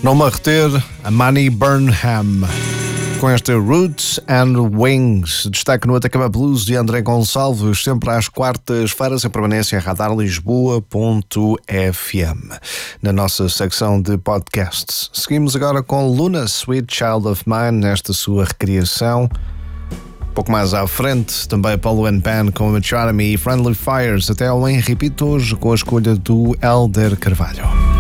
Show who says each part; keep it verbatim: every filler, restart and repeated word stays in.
Speaker 1: Não me a reter, a Manny Burnham, com este Roots and Wings. Destaque no Atacama Blues de André Gonçalves, sempre às quartas-feiras, em permanência em radar lisboa ponto f m, na nossa secção de podcasts. Seguimos agora com Luna, Sweet Child of Mine, nesta sua recriação. Um pouco mais à frente, também Paulo and Pan com Metronomy e Friendly Fires, até ao em repito hoje com a escolha do Hélder Carvalho.